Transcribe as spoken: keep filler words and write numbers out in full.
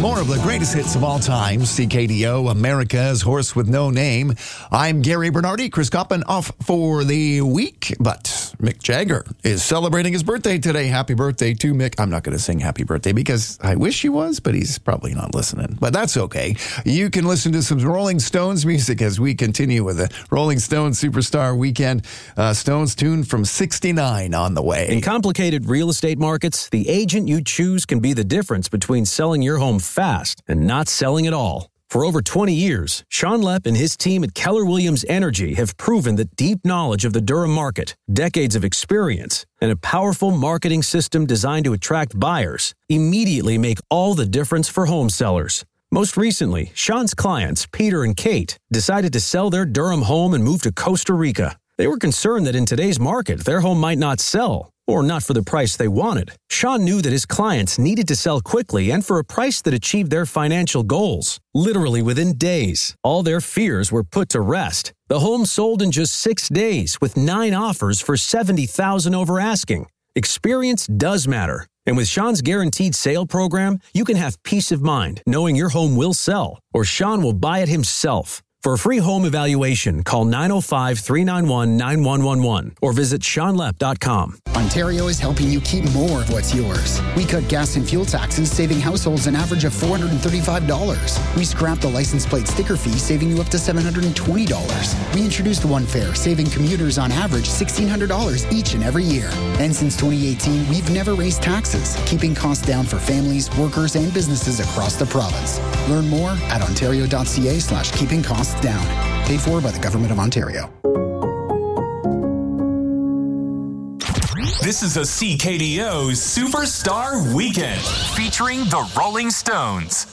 More of the greatest hits of all time. C K D O, America's Horse with No Name. I'm Gary Bernardi. Chris Coppin off for the week, but Mick Jagger is celebrating his birthday today. Happy birthday to Mick. I'm not going to sing happy birthday because I wish he was, but he's probably not listening. But that's okay. You can listen to some Rolling Stones music as we continue with the Rolling Stones Superstar Weekend. Uh, Stones tune from sixty-nine on the way. In complicated real estate markets, the agent you choose can be the difference between selling your home fast and not selling at all. For over twenty years, Sean Lepp and his team at Keller Williams Energy have proven that deep knowledge of the Durham market, decades of experience, and a powerful marketing system designed to attract buyers immediately make all the difference for home sellers. Most recently, Sean's clients, Peter and Kate, decided to sell their Durham home and move to Costa Rica. They were concerned that in today's market, their home might not sell, or not for the price they wanted. Sean knew that his clients needed to sell quickly and for a price that achieved their financial goals. Literally within days, all their fears were put to rest. The home sold in just six days with nine offers for seventy thousand dollars over asking. Experience does matter. And with Sean's Guaranteed Sale program, you can have peace of mind knowing your home will sell, or Sean will buy it himself. For a free home evaluation, call nine oh five, three nine one, nine one one one or visit sean lepp dot com. Ontario is helping you keep more of what's yours. We cut gas and fuel taxes, saving households an average of four hundred thirty-five dollars. We scrapped the license plate sticker fee, saving you up to seven hundred twenty dollars. We introduced One Fare, saving commuters on average sixteen hundred dollars each and every year. And since twenty eighteen, we've never raised taxes, keeping costs down for families, workers, and businesses across the province. Learn more at ontario.ca slash keeping costs down. Paid for by the Government of Ontario. This is a C K D O Superstar Weekend featuring the Rolling Stones.